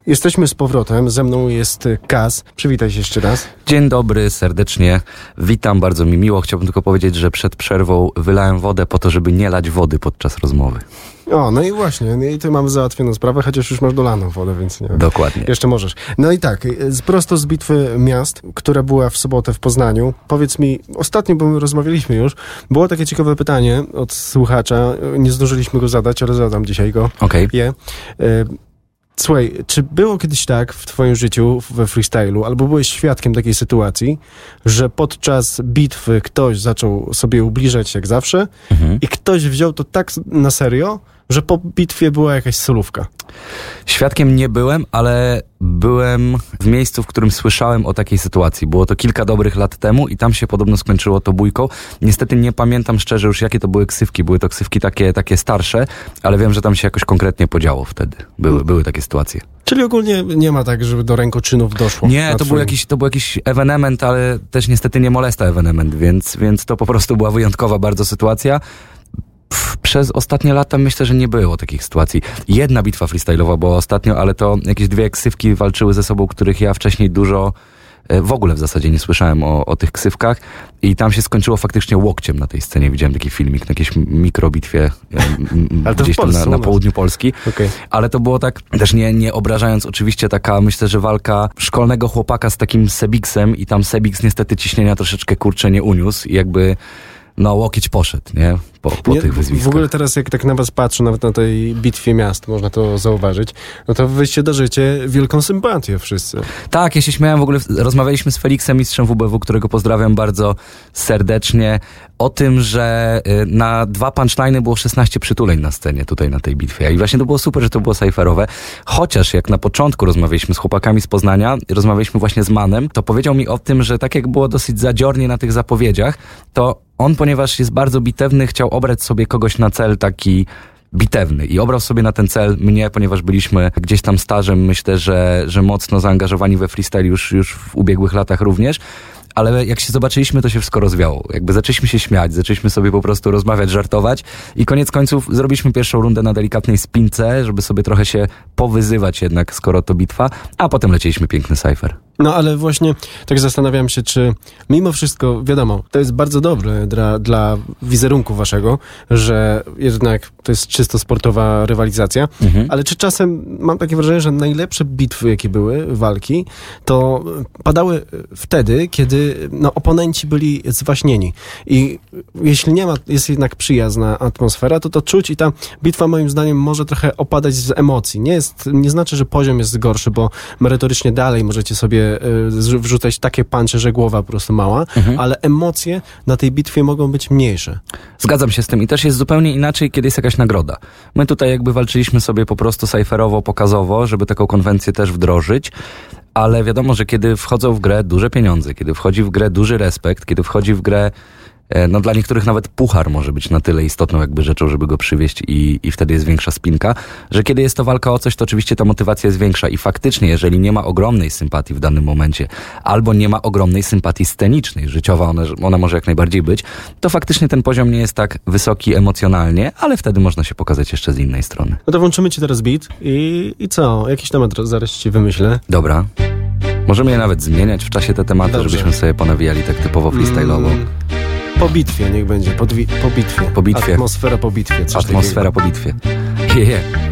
Jesteśmy z powrotem, ze mną jest Kaz. Przywitaj się jeszcze raz. Dzień dobry, serdecznie. Witam, bardzo mi miło. Chciałbym tylko powiedzieć, że przed przerwą wylałem wodę po to, żeby nie lać wody podczas rozmowy. O, no i właśnie, i tu mamy załatwioną sprawę, chociaż już masz dolaną wodę, więc nie. Dokładnie. Jeszcze możesz. No i tak, prosto z Bitwy Miast, która była w sobotę w Poznaniu. Powiedz mi, ostatnio, bo my rozmawialiśmy już, było takie ciekawe pytanie od słuchacza, nie zdążyliśmy go zadać, ale zadam dzisiaj go. Okej. Słuchaj, czy było kiedyś tak w twoim życiu we freestylu, albo byłeś świadkiem takiej sytuacji, że podczas bitwy ktoś zaczął sobie ubliżać jak zawsze i ktoś wziął to tak na serio, że po bitwie była jakaś solówka? Świadkiem nie byłem, ale byłem w miejscu, w którym słyszałem o takiej sytuacji. Było to kilka dobrych lat temu i tam się podobno skończyło to bójką. Niestety nie pamiętam szczerze już, jakie to były ksywki. Były to ksywki takie starsze, ale wiem, że tam się jakoś konkretnie podziało wtedy. Były takie sytuacje. Czyli ogólnie nie ma tak, żeby do rękoczynów doszło? Nie, to był jakiś ewenement, ale też niestety nie molesta ewenement, więc to po prostu była wyjątkowa bardzo sytuacja. Przez ostatnie lata myślę, że nie było takich sytuacji. Jedna bitwa freestyle'owa była ostatnio, ale to jakieś dwie ksywki walczyły ze sobą, których ja wcześniej dużo, w ogóle w zasadzie nie słyszałem o tych ksywkach i tam się skończyło faktycznie łokciem na tej scenie. Widziałem taki filmik na jakiejś mikrobitwie gdzieś tam na południu Polski. Okay. Ale to było tak, też nie obrażając oczywiście, taka, myślę, że walka szkolnego chłopaka z takim Sebiksem i tam Sebix niestety ciśnienia troszeczkę nie uniósł i jakby łokieć poszedł, nie? Po tych wyzwiskach. W ogóle teraz jak tak na was patrzę, nawet na tej bitwie miast, można to zauważyć, no to wyście darzycie wielką sympatię wszyscy. Tak, ja się śmiałem, w ogóle rozmawialiśmy z Feliksem, mistrzem WBW, którego pozdrawiam bardzo serdecznie, o tym, że na 2 punchline'y było 16 przytuleń na scenie tutaj na tej bitwie. I właśnie to było super, że to było cypherowe. Chociaż jak na początku rozmawialiśmy z chłopakami z Poznania, rozmawialiśmy właśnie z Manem, to powiedział mi o tym, że tak jak było dosyć zadziornie na tych zapowiedziach, to on, ponieważ jest bardzo bitewny, chciał obrać sobie kogoś na cel taki bitewny i obrał sobie na ten cel mnie, ponieważ byliśmy gdzieś tam stażem, myślę, że mocno zaangażowani we freestyle już w ubiegłych latach również. Ale jak się zobaczyliśmy, to się wszystko rozwiało. Jakby zaczęliśmy się śmiać, zaczęliśmy sobie po prostu rozmawiać, żartować i koniec końców zrobiliśmy pierwszą rundę na delikatnej spince, żeby sobie trochę się powyzywać jednak, skoro to bitwa, a potem lecieliśmy piękny cypher. No ale właśnie tak zastanawiam się, czy mimo wszystko, wiadomo, to jest bardzo dobre dla wizerunku waszego, że jednak to jest czysto sportowa rywalizacja, ale czy czasem mam takie wrażenie, że najlepsze bitwy, jakie były, walki, to padały wtedy, kiedy oponenci byli zwaśnieni. I jeśli jest jednak przyjazna atmosfera, to czuć i ta bitwa moim zdaniem może trochę opadać z emocji. Nie znaczy, że poziom jest gorszy, bo merytorycznie dalej możecie sobie wrzucać takie punche, że głowa po prostu mała, ale emocje na tej bitwie mogą być mniejsze. Zgadzam się z tym i też jest zupełnie inaczej, kiedy jest jakaś nagroda. My tutaj jakby walczyliśmy sobie po prostu cypherowo, pokazowo, żeby taką konwencję też wdrożyć, ale wiadomo, że kiedy wchodzą w grę duże pieniądze, kiedy wchodzi w grę duży respekt, kiedy wchodzi w grę dla niektórych nawet puchar może być na tyle istotną jakby rzeczą, żeby go przywieźć i wtedy jest większa spinka, że kiedy jest to walka o coś, to oczywiście ta motywacja jest większa i faktycznie, jeżeli nie ma ogromnej sympatii w danym momencie, albo nie ma ogromnej sympatii scenicznej, życiowa, ona może jak najbardziej być, to faktycznie ten poziom nie jest tak wysoki emocjonalnie, ale wtedy można się pokazać jeszcze z innej strony. No to włączymy ci teraz beat i co? Jakiś temat zaraz ci wymyślę. Dobra. Możemy je nawet zmieniać w czasie te tematy, dobrze, żebyśmy sobie ponawijali tak typowo freestyle'owo. Po bitwie niech będzie, po bitwie. Po bitwie. Atmosfera po bitwie. Atmosfera po bitwie. Yeah.